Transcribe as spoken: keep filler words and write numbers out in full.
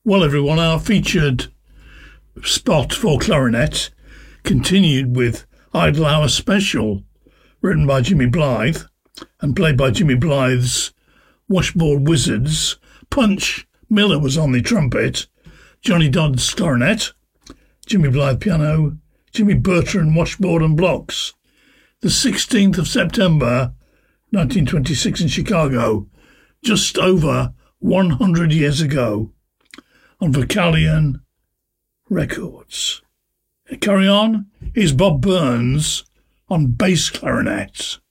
Well, everyone, our featured spot for clarinet continued with Idle Hour Special, written by Jimmy Blythe and played by Jimmy Blythe's Washboard Wizards. Punch Miller was on the trumpet, Johnny Dodds clarinet, Jimmy Blythe piano, Jimmy Bertrand washboard and blocks. The sixteenth of September nineteen twenty-six in Chicago, just over one hundred years ago, on Vocalion Records. Carry on is Bob Burns on bass clarinet.